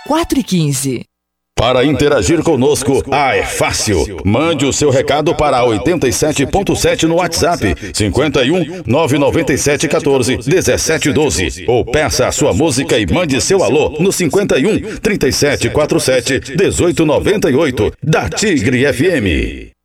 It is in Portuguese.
4h15. Para interagir conosco, é fácil. Mande o seu recado para 87.7 no WhatsApp, 51 997 14 17 12. Ou peça a sua música e mande seu alô no 51 37 47 18 98 da Tigre FM.